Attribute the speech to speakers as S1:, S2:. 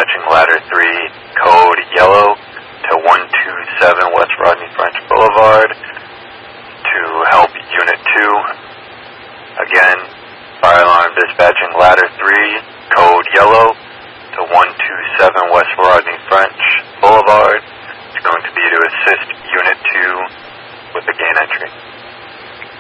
S1: dispatching ladder 3, code yellow, to 127 West Rodney French Boulevard to help Unit 2. Again, fire alarm dispatching ladder 3, code yellow, to 127 West Rodney French Boulevard. It's going to be to assist Unit 2 with the gain entry.